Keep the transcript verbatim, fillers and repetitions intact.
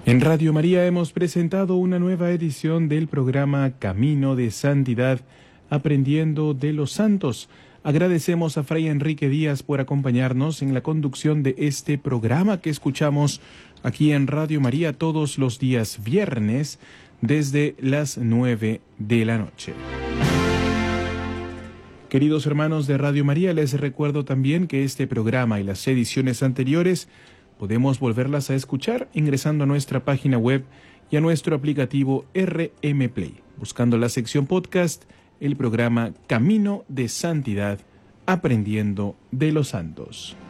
En Radio María hemos presentado una nueva edición del programa Camino de Santidad, aprendiendo de los santos. Agradecemos a Fray Enrique Díaz por acompañarnos en la conducción de este programa que escuchamos aquí en Radio María todos los días viernes desde las nueve de la noche. Queridos hermanos de Radio María, les recuerdo también que este programa y las ediciones anteriores podemos volverlas a escuchar ingresando a nuestra página web y a nuestro aplicativo R M Play, buscando la sección podcast, el programa Camino de Santidad, aprendiendo de los santos.